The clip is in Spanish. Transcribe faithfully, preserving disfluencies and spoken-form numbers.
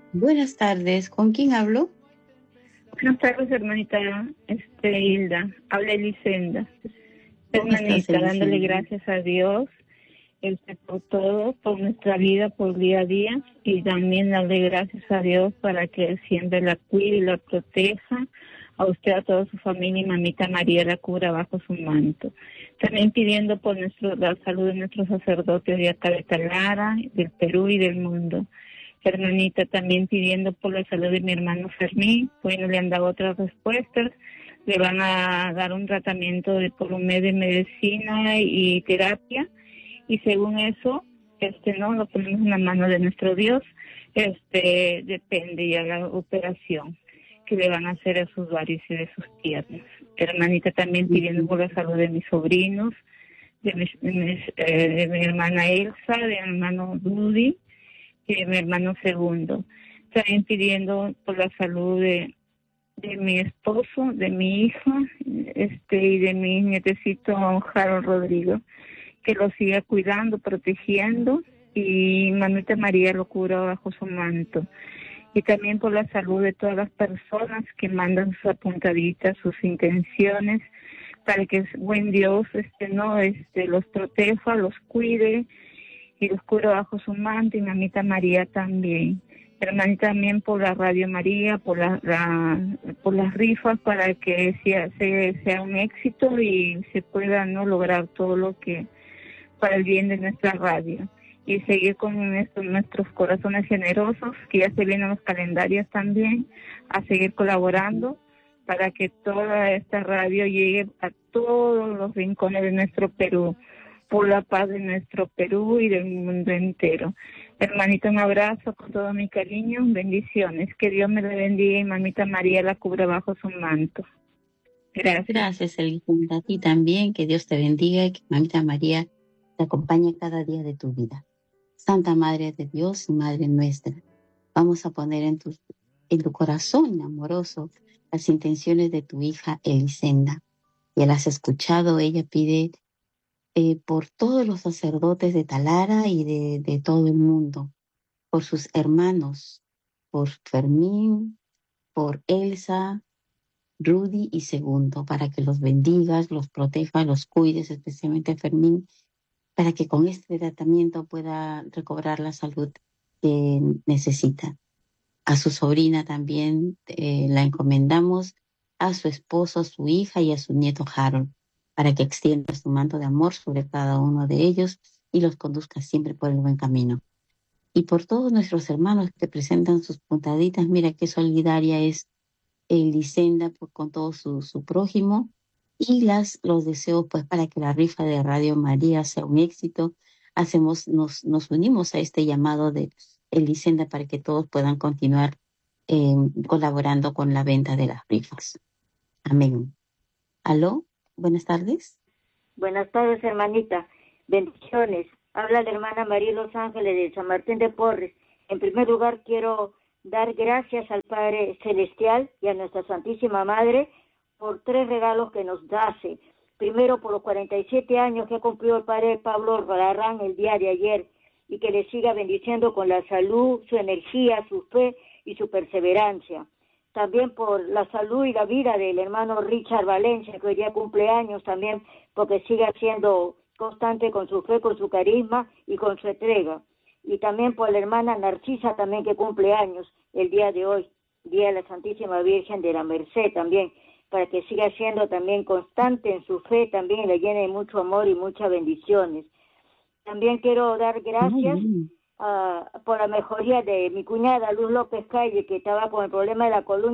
Buenas tardes, ¿con quién hablo? Buenas tardes, hermanita este, Hilda. Habla Elisenda. ¿Cómo estás, Hermanita, dándole Elisenda? gracias a Dios este, por todo, por nuestra vida, por día a día. Y también darle gracias a Dios para que Él siempre la cuide y la proteja. A usted, a toda su familia y mamita María la cubra bajo su manto. También pidiendo por nuestro, la salud de nuestros sacerdotes de acá de Talara, del Perú y del mundo. Hermanita, también pidiendo por la salud de mi hermano Fermín. Bueno, le han dado otras respuestas. Le van a dar un tratamiento de, por un mes de medicina y terapia. Y según eso, este no lo ponemos en la mano de nuestro Dios. Este depende ya la operación que le van a hacer a sus varices y de sus piernas. Hermanita, también pidiendo por la salud de mis sobrinos, de, mis, de, mis, eh, de mi hermana Elsa, de mi hermano Rudy y de mi hermano Segundo. También pidiendo por la salud de, de mi esposo, de mi hija, este y de mi nietecito Harold Rodrigo, que lo siga cuidando, protegiendo, y mamita María lo cubra bajo su manto. Y también por la salud de todas las personas que mandan sus apuntaditas, sus intenciones, para que el buen Dios este no este los proteja, los cuide y los cubra bajo su manto, y mamita María también. Hermanita, también por la Radio María, por la, la por las rifas, para que sea, sea, sea un éxito y se pueda no lograr todo lo que para el bien de nuestra radio. Y seguir con estos, nuestros corazones generosos, que ya se vienen los calendarios también, a seguir colaborando para que toda esta radio llegue a todos los rincones de nuestro Perú, por la paz de nuestro Perú y del mundo entero. Hermanita, un abrazo con todo mi cariño, bendiciones, que Dios me la bendiga y mamita María la cubra bajo su manto. Gracias. Gracias, Elisenda. A ti también, que Dios te bendiga y que mamita María te acompañe cada día de tu vida. Santa Madre de Dios y Madre nuestra, vamos a poner en tu, en tu corazón amoroso las intenciones de tu hija Elisenda. Ya las has escuchado, ella pide eh, por todos los sacerdotes de Talara y de, de todo el mundo, por sus hermanos, por Fermín, por Elsa, Rudy y Segundo, para que los bendigas, los protejas, los cuides, especialmente Fermín, para que con este tratamiento pueda recobrar la salud que necesita. A su sobrina también eh, la encomendamos, a su esposo, a su hija y a su nieto Harold, para que extienda su manto de amor sobre cada uno de ellos y los conduzca siempre por el buen camino. Y por todos nuestros hermanos que presentan sus puntaditas, mira qué solidaria es Elisenda pues, con todo su, su prójimo, y las, los deseos pues para que la rifa de Radio María sea un éxito. Hacemos, nos, nos unimos a este llamado de Elisenda para que todos puedan continuar eh, colaborando con la venta de las rifas. Amén. ¿Aló? Buenas tardes. Buenas tardes, hermanita. Bendiciones. Habla la hermana María Los Ángeles de San Martín de Porres. En primer lugar, quiero dar gracias al Padre Celestial y a nuestra Santísima Madre por tres regalos que nos hace. Primero, por los cuarenta y siete años que ha cumplido el Padre Pablo Radarrán el día de ayer, y que le siga bendiciendo con la salud, su energía, su fe y su perseverancia. También por la salud y la vida del hermano Richard Valencia, que hoy día cumple años, también porque sigue siendo constante con su fe, con su carisma y con su entrega. Y también por la hermana Narcisa, también que cumple años el día de hoy, Día de la Santísima Virgen de la Merced también, para que siga siendo también constante en su fe, también le llene de mucho amor y muchas bendiciones. También quiero dar gracias uh, por la mejoría de mi cuñada Luz López Calle, que estaba con el problema de la columna